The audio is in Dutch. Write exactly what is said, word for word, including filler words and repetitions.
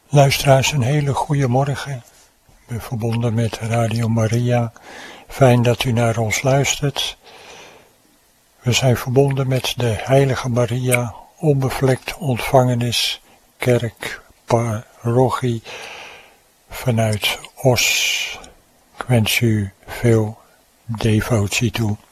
Luisteraars, een hele goede morgen. Ik ben verbonden met Radio Maria. Fijn dat u naar ons luistert. We zijn verbonden met de Heilige Maria, onbevlekt ontvangenis, kerk, parochie vanuit Os. Ik wens u veel devotie toe.